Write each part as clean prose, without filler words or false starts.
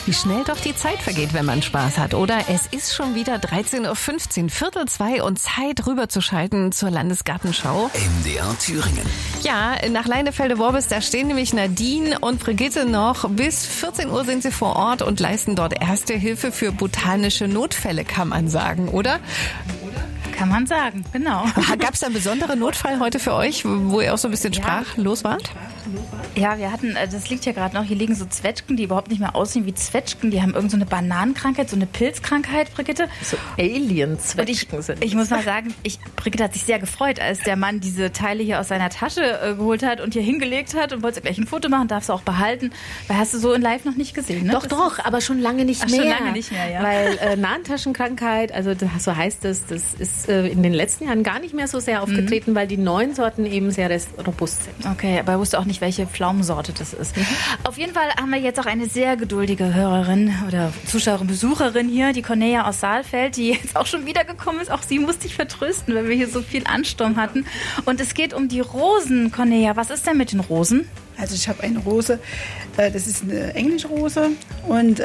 Wie schnell doch die Zeit vergeht, wenn man Spaß hat, oder? Es ist schon wieder 13.15 Uhr, 1:45 und Zeit rüberzuschalten zur Landesgartenschau. MDR Thüringen. Ja, nach Leinefelde-Worbis, da stehen nämlich Nadine und Brigitte noch. Bis 14 Uhr sind sie vor Ort und leisten dort erste Hilfe für botanische Notfälle, kann man sagen, oder? Kann man sagen, genau. Gab es da einen besonderen Notfall heute für euch, wo ihr auch so ein bisschen sprachlos wart? Ja, wir hatten, das liegt ja gerade noch, hier liegen so Zwetschgen, die überhaupt nicht mehr aussehen wie Zwetschgen. Die haben irgend so eine Bananenkrankheit, so eine Pilzkrankheit, Brigitte. So Alien-Zwetschgen sind. Ich muss mal sagen, Brigitte hat sich sehr gefreut, als der Mann diese Teile hier aus seiner Tasche geholt hat und hier hingelegt hat und wollte gleich ein Foto machen, darfst du auch behalten. Weil hast du so in live noch nicht gesehen, ne? Doch, aber schon lange nicht mehr. Schon lange nicht mehr, ja. Weil Nahentaschenkrankheit, also so heißt es, das ist in den letzten Jahren gar nicht mehr so sehr aufgetreten, weil die neuen Sorten eben sehr robust sind. Okay, aber ich wusste auch nicht, welche Pflaumensorte das ist. Auf jeden Fall haben wir jetzt auch eine sehr geduldige Hörerin oder Zuschauerin, Besucherin hier, die Cornelia aus Saalfeld, die jetzt auch schon wiedergekommen ist. Auch sie musste ich vertrösten, weil wir hier so viel Ansturm hatten. Und es geht um die Rosen, Cornelia. Was ist denn mit den Rosen? Also ich habe eine Rose, das ist eine englische Rose und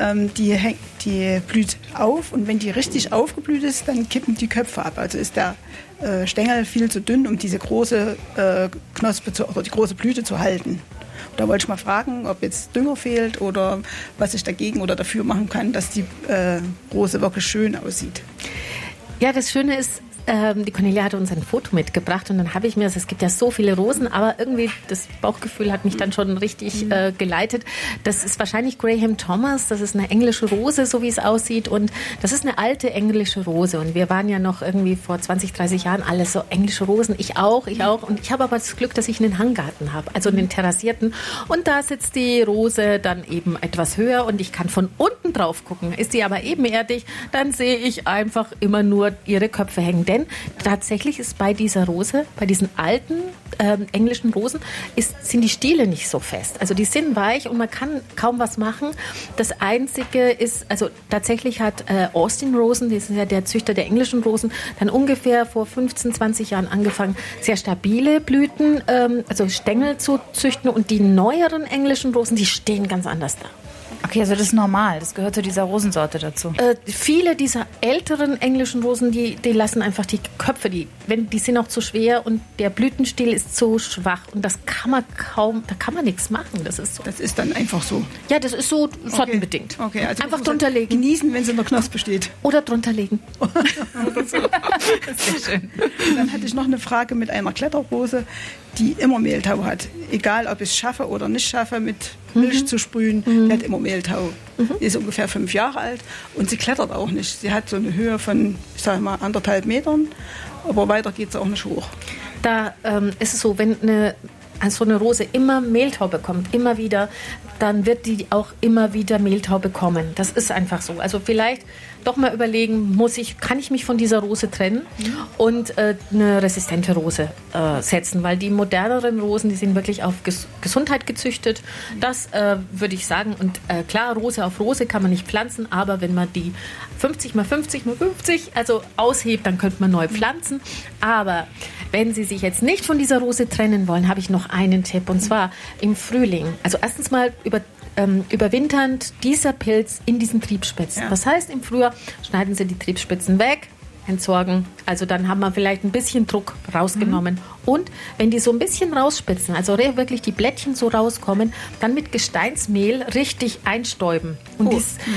die blüht auf und wenn die richtig aufgeblüht ist, dann kippen die Köpfe ab. Also ist der Stängel viel zu dünn, um diese große Knospe oder die große Blüte zu halten. Und da wollte ich mal fragen, ob jetzt Dünger fehlt oder was ich dagegen oder dafür machen kann, dass die Rose wirklich schön aussieht. Ja, das Schöne ist, die Cornelia hatte uns ein Foto mitgebracht und dann habe ich mir, es gibt ja so viele Rosen, aber irgendwie das Bauchgefühl hat mich dann schon richtig geleitet. Das ist wahrscheinlich Graham Thomas, das ist eine englische Rose, so wie es aussieht, und das ist eine alte englische Rose und wir waren ja noch irgendwie vor 20, 30 Jahren alle so englische Rosen, ich auch und ich habe aber das Glück, dass ich einen Hanggarten habe, also einen terrassierten, und da sitzt die Rose dann eben etwas höher und ich kann von unten drauf gucken. Ist sie aber ebenerdig, dann sehe ich einfach immer nur ihre Köpfe hängen. Denn tatsächlich ist bei dieser Rose, bei diesen alten englischen Rosen, sind die Stiele nicht so fest. Also die sind weich und man kann kaum was machen. Das Einzige ist, also tatsächlich hat Austin Rosen, das ist ja der Züchter der englischen Rosen, dann ungefähr vor 15, 20 Jahren angefangen, sehr stabile Blüten, also Stängel zu züchten, und die neueren englischen Rosen, die stehen ganz anders da. Okay, also das ist normal. Das gehört zu dieser Rosensorte dazu. Viele dieser älteren englischen Rosen, die lassen einfach die Köpfe, die sind auch zu schwer und der Blütenstiel ist zu schwach. Und das kann man da kann man nichts machen. Das ist so. Das ist dann einfach so? Ja, das ist so sortenbedingt. Okay, also einfach drunter legen. Genießen, wenn sie in der Knospe steht. Oder drunter legen. Das ist sehr schön. Dann hatte ich noch eine Frage mit einer Kletterrose, die immer Mehltau hat. Egal, ob ich es schaffe oder nicht schaffe, mit Milch zu sprühen, die hat immer Mehltau. Die ist ungefähr 5 Jahre alt und sie klettert auch nicht. Sie hat so eine Höhe von, ich sage mal, 1,5 Metern, aber weiter geht sie auch nicht hoch. Da ist es so, wenn so eine Rose immer Mehltau bekommt, immer wieder, dann wird die auch immer wieder Mehltau bekommen. Das ist einfach so. Also vielleicht doch mal überlegen, kann ich mich von dieser Rose trennen und eine resistente Rose setzen, weil die moderneren Rosen, die sind wirklich auf Gesundheit gezüchtet. Das würde ich sagen. Und klar, Rose auf Rose kann man nicht pflanzen, aber wenn man die 50 mal 50 mal 50 also aushebt, dann könnte man neu pflanzen. Aber wenn Sie sich jetzt nicht von dieser Rose trennen wollen, habe ich noch einen Tipp, und zwar im Frühling. Also erstens mal überwinternd dieser Pilz in diesen Triebspitzen. Ja. Das heißt, im Frühjahr schneiden Sie die Triebspitzen weg, entsorgen. Also dann haben wir vielleicht ein bisschen Druck rausgenommen. Und wenn die so ein bisschen rausspitzen, also wirklich die Blättchen so rauskommen, dann mit Gesteinsmehl richtig einstäuben. Und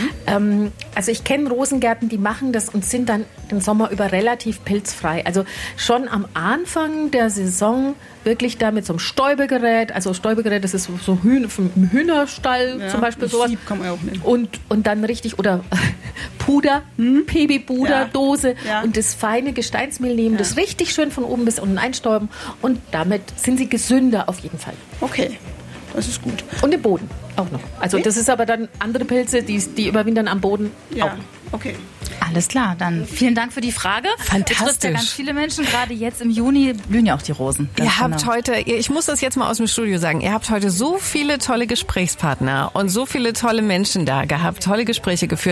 also ich kenne Rosengärten, die machen das und sind dann den Sommer über relativ pilzfrei. Also schon am Anfang der Saison wirklich da mit so einem Stäubegerät, also Stäubegerät, das ist so vom Hühnerstall zum Beispiel sowas. Sieb kann man auch nehmen. Und dann richtig, oder Puder, PB-Puder-Dose und das feine Gesteinsmehl nehmen, das richtig schön von oben bis unten einstäuben, und damit sind sie gesünder auf jeden Fall. Okay, das ist gut. Und im Boden auch noch. Also das ist aber dann andere Pilze, die überwintern am Boden auch. Okay. Alles klar, dann vielen Dank für die Frage. Fantastisch. Betrifft ja ganz viele Menschen, gerade jetzt im Juni blühen ja auch die Rosen. Ihr habt heute, ich muss das jetzt mal aus dem Studio sagen, ihr habt heute so viele tolle Gesprächspartner und so viele tolle Menschen da gehabt, tolle Gespräche geführt.